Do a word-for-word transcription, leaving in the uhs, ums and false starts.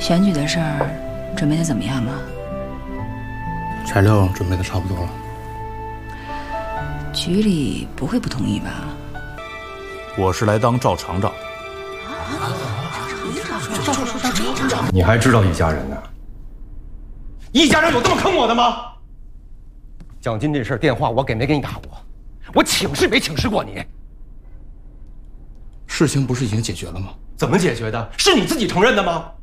选举的事儿准备的怎么样了？ 材料准备的差不多了。 局里不会不同意吧？ 我是来当赵厂长的。 你还知道易家人呢？易家人有这么坑我的吗？奖金这事儿，电话我给没给你打过？我请示没请示过你？ 事情不是已经解决了吗？ 怎么解决的？是你自己承认的吗？